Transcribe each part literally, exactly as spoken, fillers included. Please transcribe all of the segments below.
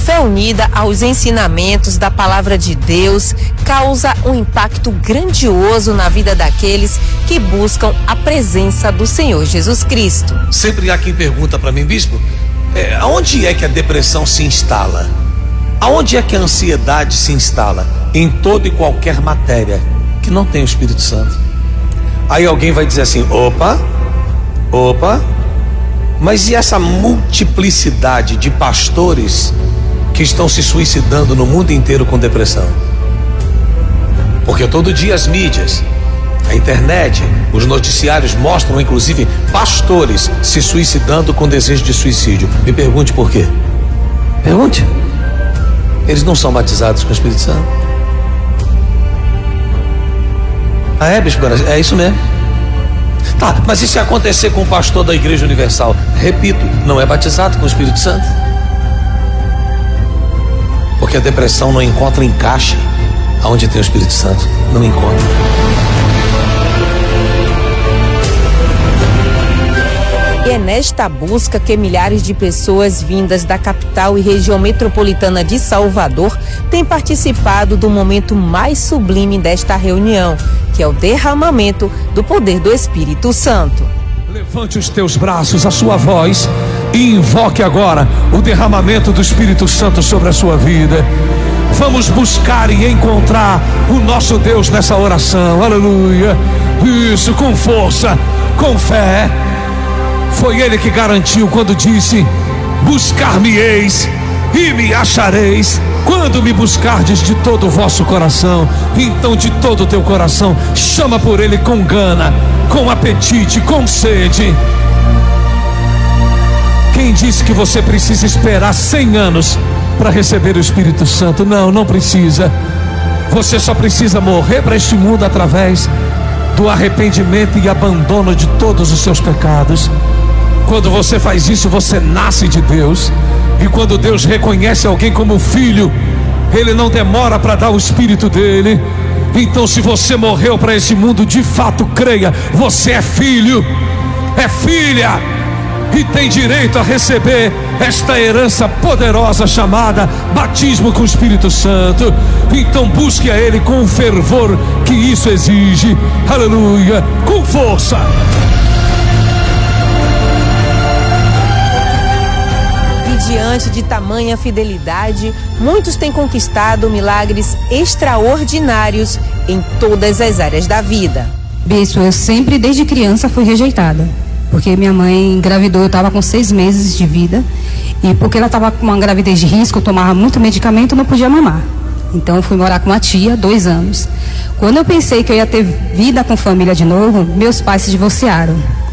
fé unida aos ensinamentos da palavra de Deus causa um impacto grandioso na vida daqueles que buscam a presença do Senhor Jesus Cristo. Sempre há quem pergunta para mim, bispo, é, aonde é que a depressão se instala? Aonde é que a ansiedade se instala? Em toda e qualquer matéria que não tem o Espírito Santo. Aí alguém vai dizer assim, opa, opa, mas e essa multiplicidade de pastores que estão se suicidando no mundo inteiro com depressão? Porque todo dia as mídias, a internet, os noticiários mostram inclusive pastores se suicidando com desejo de suicídio. Me pergunte por quê. Pergunte. Eles não são batizados com o Espírito Santo. Ah, é, bispo? É isso mesmo. Tá, mas e se acontecer com o pastor da Igreja Universal? Repito, não é batizado com o Espírito Santo. Porque a depressão não encontra encaixe aonde tem o Espírito Santo. Não encontra. E é nesta busca que milhares de pessoas vindas da capital e região metropolitana de Salvador têm participado do momento mais sublime desta reunião, que é o derramamento do poder do Espírito Santo. Levante os teus braços, a sua voz e invoque agora o derramamento do Espírito Santo sobre a sua vida. Vamos buscar e encontrar o nosso Deus nessa oração. Aleluia. Isso, com força, com fé. Foi Ele que garantiu quando disse: buscar-me-eis e me achareis, quando me buscardes de todo o vosso coração. Então de todo o teu coração chama por Ele com gana, com apetite, com sede. Quem disse que você precisa esperar cem anos para receber o Espírito Santo? Não, não precisa. Você só precisa morrer para este mundo através do arrependimento e abandono de todos os seus pecados. Quando você faz isso, você nasce de Deus. E quando Deus reconhece alguém como filho, Ele não demora para dar o Espírito dele. Então, se você morreu para esse mundo, de fato creia, você é filho, é filha, e tem direito a receber esta herança poderosa chamada batismo com o Espírito Santo. Então busque a Ele com o fervor que isso exige. Aleluia, com força. Diante de tamanha fidelidade, muitos têm conquistado milagres extraordinários em todas as áreas da vida. Bispo, eu sempre, desde criança, fui rejeitada. Porque minha mãe engravidou, eu estava com seis meses de vida. E porque ela estava com uma gravidez de risco, eu tomava muito medicamento, não podia mamar. Então eu fui morar com uma tia, dois anos. Quando eu pensei que eu ia ter vida com família de novo, meus pais se divorciaram.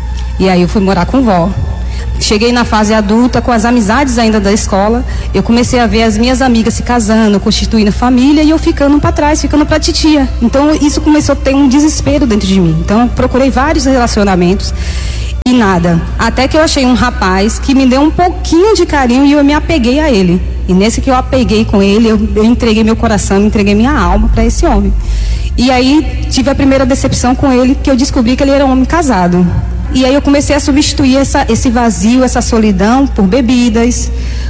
E aí eu fui morar com vó. Cheguei na fase adulta, com as amizades ainda da escola, eu comecei a ver as minhas amigas se casando, constituindo família, e eu ficando para trás, ficando para titia. Então isso começou a ter um desespero dentro de mim. Então eu procurei vários relacionamentos e nada. Até que eu achei um rapaz que me deu um pouquinho de carinho e eu me apeguei a ele. E nesse que eu apeguei com ele, eu, eu entreguei meu coração, entreguei minha alma para esse homem. E aí tive a primeira decepção com ele, que eu descobri que ele era um homem casado. E aí eu comecei a substituir essa, esse vazio, essa solidão por bebidas,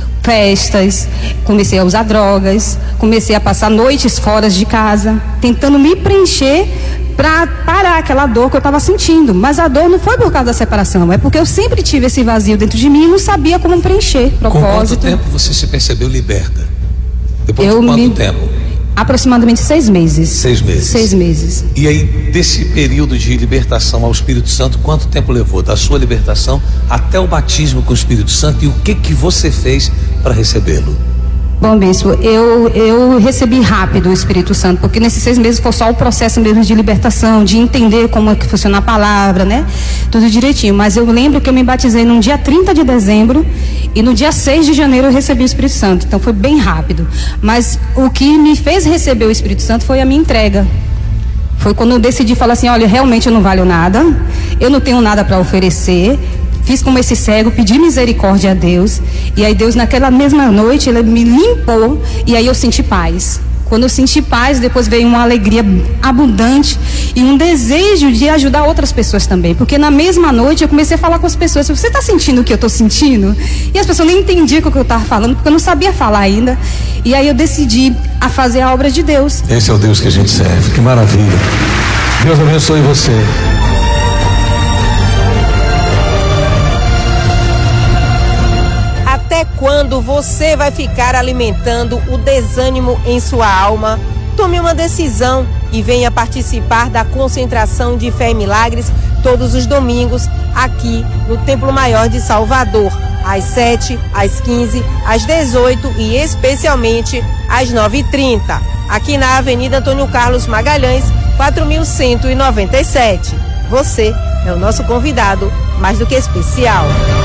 festas, comecei a usar drogas, comecei a passar noites fora de casa, tentando me preencher para parar aquela dor que eu estava sentindo. Mas a dor não foi por causa da separação, é porque eu sempre tive esse vazio dentro de mim e não sabia como preencher. Propósito. Com quanto tempo você se percebeu liberta? Depois eu de quanto me... tempo? Aproximadamente seis meses. Seis meses. Seis meses. E aí, desse período de libertação ao Espírito Santo, quanto tempo levou da sua libertação até o batismo com o Espírito Santo, e o que que você fez para recebê-lo? Bom, bispo, eu, eu recebi rápido o Espírito Santo, porque nesses seis meses foi só o processo mesmo de libertação, de entender como é que funciona a palavra, né? Tudo direitinho. Mas eu lembro que eu me batizei no dia trinta de dezembro e no dia seis de janeiro eu recebi o Espírito Santo. Então foi bem rápido. Mas o que me fez receber o Espírito Santo foi a minha entrega. Foi quando eu decidi falar assim, olha, realmente eu não valho nada, eu não tenho nada para oferecer. Fiz como esse cego, pedi misericórdia a Deus. E aí Deus, naquela mesma noite, Ele me limpou. E aí eu senti paz. Quando eu senti paz, depois veio uma alegria abundante e um desejo de ajudar outras pessoas também. Porque na mesma noite eu comecei a falar com as pessoas: você está sentindo o que eu estou sentindo? E as pessoas nem entendiam o que eu estava falando, porque eu não sabia falar ainda. E aí eu decidi a fazer a obra de Deus. Esse é o Deus que a gente serve. Que maravilha. Deus abençoe você. Até quando você vai ficar alimentando o desânimo em sua alma? Tome uma decisão e venha participar da concentração de Fé e Milagres todos os domingos aqui no Templo Maior de Salvador, às sete, às quinze, às dezoito e especialmente às nove e trinta, aqui na Avenida Antônio Carlos Magalhães, quatro mil cento e noventa e sete. Você é o nosso convidado mais do que especial.